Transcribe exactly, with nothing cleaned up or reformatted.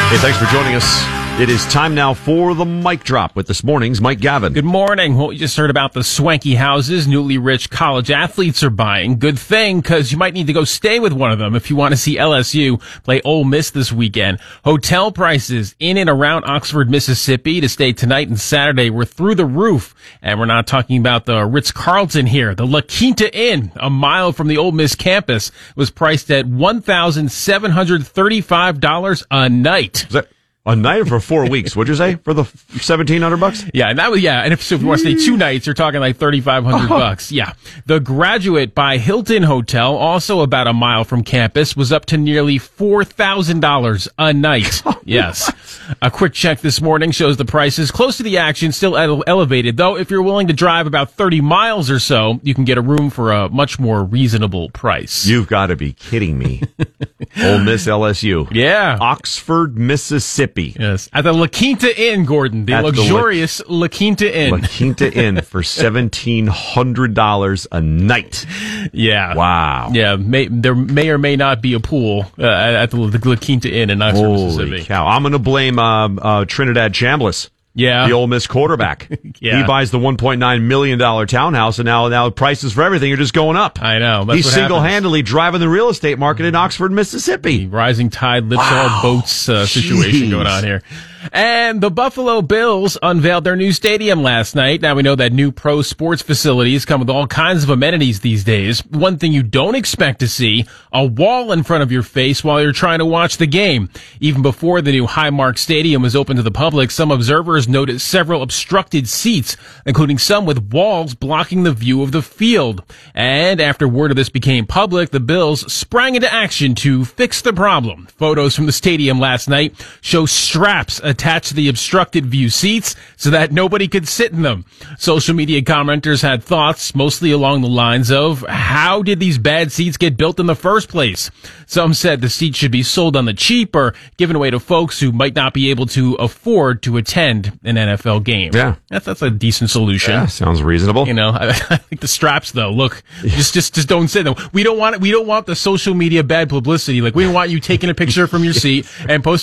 Hey, thanks for joining us. It is time now for the mic drop with this morning's Mike Gavin. Good morning. Well, you just heard about the swanky houses newly rich college athletes are buying. Good thing, because you might need to go stay with one of them if you want to see L S U play Ole Miss this weekend. Hotel prices in and around Oxford, Mississippi to stay tonight and Saturday were through the roof. And we're not talking about the Ritz-Carlton here. The La Quinta Inn, a mile from the Ole Miss campus, was priced at one thousand seven hundred thirty-five dollars a night. Is that a night for four weeks? What'd you say for the seventeen hundred bucks? Yeah, and that was yeah. And if, so if you want to stay two nights, you're talking like thirty-five hundred bucks. Yeah, the Graduate by Hilton Hotel, also about a mile from campus, was up to nearly four thousand dollars a night. Yes, a quick check this morning shows the prices close to the action, still ele- elevated though. If you're willing to drive about thirty miles or so, you can get a room for a much more reasonable price. You've got to be kidding me! Ole Miss, L S U, Yeah, Oxford, Mississippi. Yes, at the La Quinta Inn, Gordon, the At the luxurious La, La Quinta Inn. La Quinta Inn for seventeen hundred dollars a night. Yeah. Wow. Yeah, may, there may or may not be a pool uh, at the, the La Quinta Inn in Oxford, Holy Mississippi. cow! I'm going to blame uh, uh, Trinidad Chambliss. Yeah. The Ole Miss quarterback. Yeah. He buys the one point nine million dollars townhouse, and now now prices for everything are just going up. I know. That's He's what single-handedly driving the real estate market in Oxford, Mississippi. happens. Rising tide lifts Wow. all boats uh, situation Jeez. going on here. And the Buffalo Bills unveiled their new stadium last night. Now we know that new pro sports facilities come with all kinds of amenities these days. One thing you don't expect to see, a wall in front of your face while you're trying to watch the game. Even before the new Highmark Stadium was open to the public, some observers noted several obstructed seats, including some with walls blocking the view of the field. And after word of this became public, the Bills sprang into action to fix the problem. Photos from the stadium last night show straps attached to the obstructed view seats so that nobody could sit in them. Social media commenters had thoughts mostly along the lines of, how did these bad seats get built in the first place? Some said the seats should be sold on the cheap or given away to folks who might not be able to afford to attend an N F L game. Yeah. That's, that's a decent solution. Yeah, sounds reasonable. You know, I, I think the straps though, look, just, just, just don't sit them. We don't want it. We don't want the social media bad publicity. Like, we don't want you taking a picture from your seat and posting